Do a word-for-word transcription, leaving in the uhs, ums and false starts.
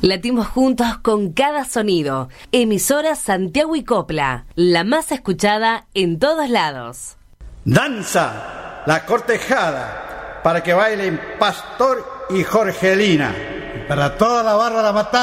Latimos juntos con cada sonido. Emisora Santiago y Copla, la más escuchada en todos lados. Danza, la cortejada, para que bailen Pastor y Jorgelina. Para toda la barra La Matanza.